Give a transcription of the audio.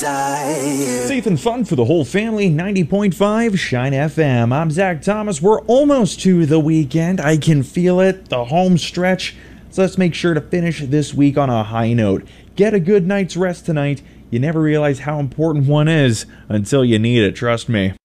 Safe and fun for the whole family, 90.5 Shine FM. I'm Zach Thomas. We're almost to the weekend. I can feel it, the home stretch. So let's make sure to finish this week on a high note. Get a good night's rest tonight. You never realize how important one is until you need it, trust me.